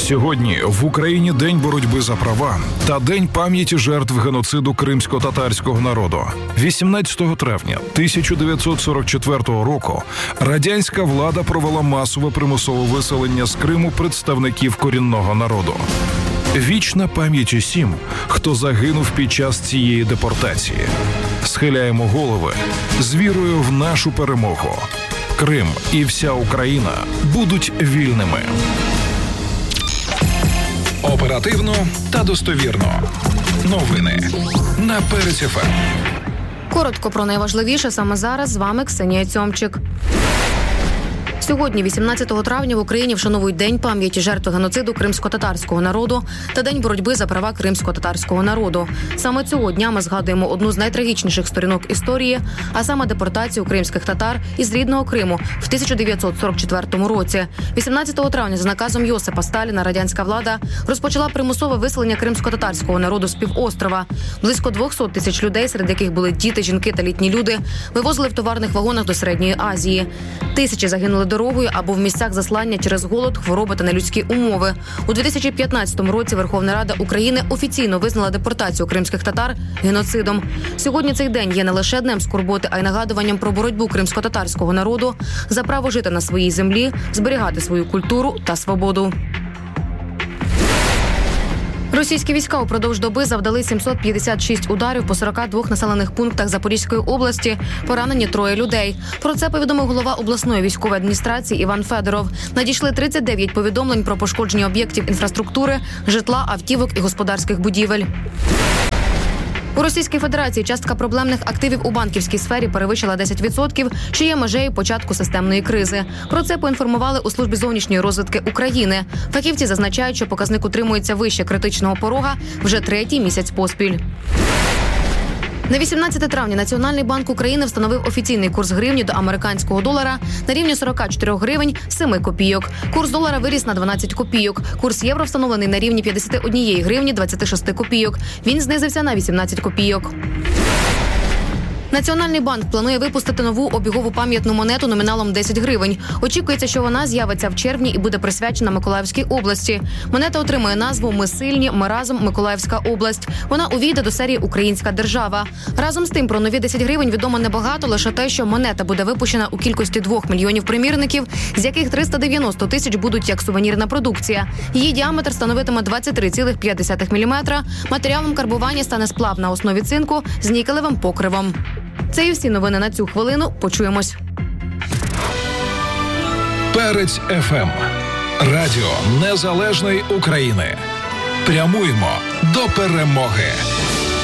Сьогодні в Україні День боротьби за права та День пам'яті жертв геноциду кримсько-татарського народу. 18 травня 1944 року радянська влада провела масове примусове виселення з Криму представників корінного народу. Вічна пам'ять усім, хто загинув під час цієї депортації. Схиляємо голови з вірою в нашу перемогу. Крим і вся Україна будуть вільними. Оперативно та достовірно. Новини на Перець ФМ. Коротко про найважливіше саме зараз. З вами Ксенія Цьомчик. Сьогодні, 18 травня, в Україні вшановують День пам'яті жертв геноциду кримсько-татарського народу та День боротьби за права кримсько-татарського народу. Саме цього дня ми згадуємо одну з найтрагічніших сторінок історії, а саме депортацію кримських татар із рідного Криму в 1944 році. 18 травня за наказом Йосипа Сталіна радянська влада розпочала примусове виселення кримсько-татарського народу з півострова. Близько 200 тисяч людей, серед яких були діти, жінки та літні люди, вивозили в товарних вагонах до Середньої Азії. Тисячі загинули дорогою або в місцях заслання через голод, хвороби та нелюдські умови. У 2015 році Верховна Рада України офіційно визнала депортацію кримських татар геноцидом. Сьогодні цей день є не лише днем скорботи, а й нагадуванням про боротьбу кримсько-татарського народу за право жити на своїй землі, зберігати свою культуру та свободу. Російські війська упродовж доби завдали 756 ударів по 42 населених пунктах Запорізької області. Поранені 3 людей. Про це повідомив голова обласної військової адміністрації Іван Федоров. Надійшли 39 повідомлень про пошкодження об'єктів інфраструктури, житла, автівок і господарських будівель. У Російській Федерації частка проблемних активів у банківській сфері перевищила 10%, що є межею початку системної кризи. Про це поінформували у Службі зовнішньої розвідки України. Фахівці зазначають, що показник утримується вище критичного порога вже 3-й місяць поспіль. На 18 травня Національний банк України встановив офіційний курс гривні до американського долара на рівні 44 гривень 7 копійок. Курс долара виріс на 12 копійок. Курс євро встановлений на рівні 51 гривні 26 копійок. Він знизився на 18 копійок. Національний банк планує випустити нову обігову пам'ятну монету номіналом 10 гривень. Очікується, що вона з'явиться в червні і буде присвячена Миколаївській області. Монета отримує назву «Ми сильні, ми разом, Миколаївська область». Вона увійде до серії «Українська держава». Разом з тим, про нові 10 гривень відомо небагато, лише те, що монета буде випущена у кількості 2 мільйонів примірників, з яких 390 тисяч будуть як сувенірна продукція. Її діаметр становитиме 23,5 мм. Матеріалом карбування стане сплав на основі цинку з нікелевим покривом. Це і всі новини на цю хвилину. Почуємось. Перець ФМ. Радіо Незалежної України. Прямуємо до перемоги.